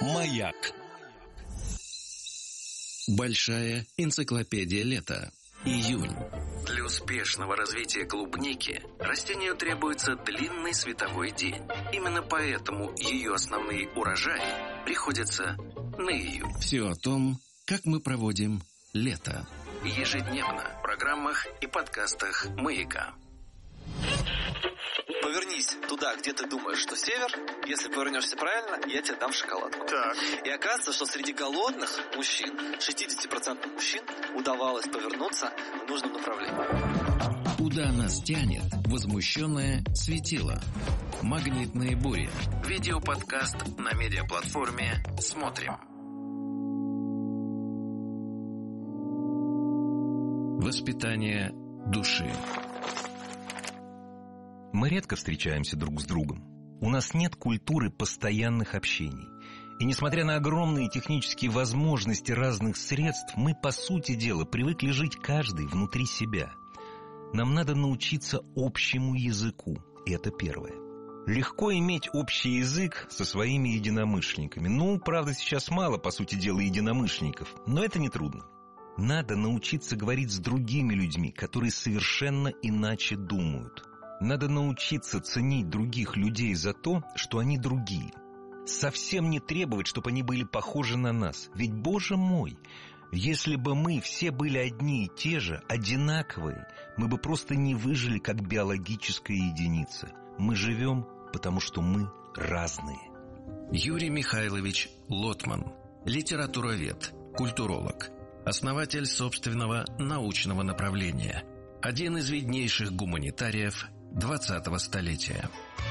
Маяк. Большая энциклопедия лета. Июнь. Для успешного развития клубники растению требуется длинный световой день. Именно поэтому ее основные урожаи приходятся на июнь. Все о том, как мы проводим лето. Ежедневно в программах и подкастах «Маяка». Повернись туда, где ты думаешь, что север. Если повернешься правильно, я тебе дам шоколадку. Так. И оказывается, что среди голодных мужчин, 60% мужчин, удавалось повернуться в нужном направлении. Куда нас тянет возмущенное светило? Магнитные бури. Видеоподкаст на медиаплатформе «Смотрим». Воспитание души. Мы редко встречаемся друг с другом. У нас нет культуры постоянных общений. И несмотря на огромные технические возможности разных средств, мы, по сути дела, привыкли жить каждый внутри себя. Нам надо научиться общему языку. И это первое. Легко иметь общий язык со своими единомышленниками. Правда, сейчас мало, по сути дела, единомышленников. Но это нетрудно. Надо научиться говорить с другими людьми, которые совершенно иначе думают. Надо научиться ценить других людей за то, что они другие. Совсем не требовать, чтобы они были похожи на нас. Ведь, Боже мой, если бы мы все были одни и те же, одинаковые, мы бы просто не выжили как биологическая единица. Мы живем, потому что мы разные. Юрий Михайлович Лотман. Литературовед, культуролог. Основатель собственного научного направления. Один из виднейших гуманитариев 20-го столетия.